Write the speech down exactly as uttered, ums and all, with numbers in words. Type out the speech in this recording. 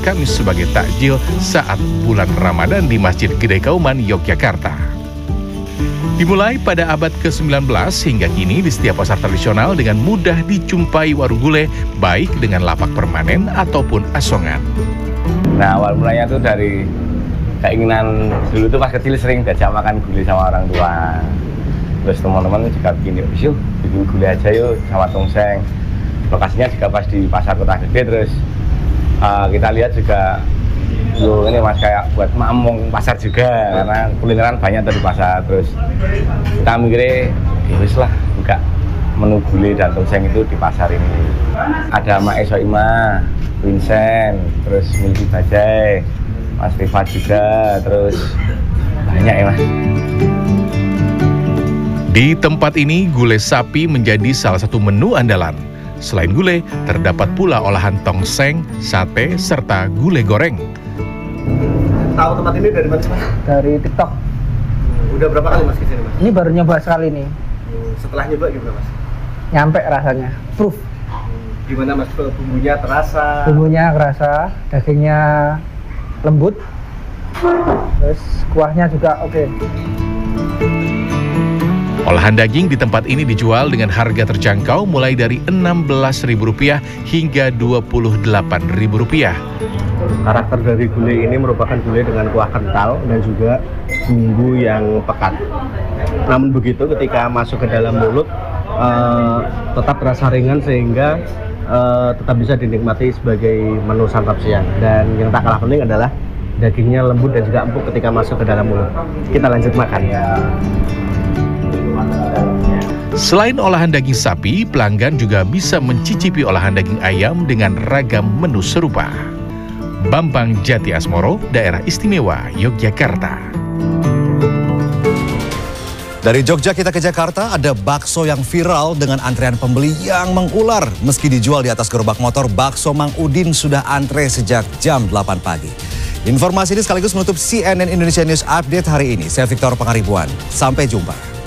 Kamis sebagai takjil saat bulan Ramadan di Masjid Gede Kauman, Yogyakarta. Dimulai pada abad ke sembilan belas hingga kini di setiap pasar tradisional dengan mudah dijumpai warung gulai, baik dengan lapak permanen ataupun asongan. Nah, awal mulanya tuh dari keinginan dulu tuh pas kecil sering diajak makan gulai sama orang tua. Terus teman-teman juga bikin, yuk bikin gulai aja yuk sama tongseng. Lokasinya juga pas di pasar Kota Gede. Terus uh, kita lihat juga, loh ini mas kayak buat mamong pasar juga, karena kulineran banyak tuh di pasar. Terus kita mikirnya, ya wis lah buka menu gulai dan tongseng itu di pasar ini. Ada Mak Esoima, Vincent, terus Milky Bajai, Mas Rifat juga, terus banyak ya mas. Di tempat ini, gulai sapi menjadi salah satu menu andalan. Selain gulai, terdapat pula olahan tongseng, sate, serta gulai goreng. Tahu tempat ini dari mana mas? Dari TikTok. Udah berapa kali mas kesini mas? Ini baru nyoba sekali nih. Setelah nyoba gimana mas? Nyampe rasanya, proof. Gimana mas, bumbunya terasa? Bumbunya kerasa, dagingnya lembut, terus kuahnya juga oke. Okay. Olahan daging di tempat ini dijual dengan harga terjangkau mulai dari enam belas ribu rupiah hingga dua puluh delapan ribu rupiah. Karakter dari gulai ini merupakan gulai dengan kuah kental dan juga bumbu yang pekat. Namun begitu ketika masuk ke dalam mulut uh, tetap terasa ringan sehingga uh, tetap bisa dinikmati sebagai menu santap siang. Dan yang tak kalah penting adalah dagingnya lembut dan juga empuk ketika masuk ke dalam mulut. Kita lanjut makan ya. Selain olahan daging sapi, pelanggan juga bisa mencicipi olahan daging ayam dengan ragam menu serupa. Bambang Jati Asmoro, Daerah Istimewa Yogyakarta. Dari Jogja kita ke Jakarta, ada bakso yang viral dengan antrean pembeli yang mengular. Meski dijual di atas gerobak motor, bakso Mang Udin sudah antre sejak jam delapan pagi. Informasi ini sekaligus menutup C N N Indonesia News Update hari ini. Saya Victor Pangaribuan. Sampai jumpa.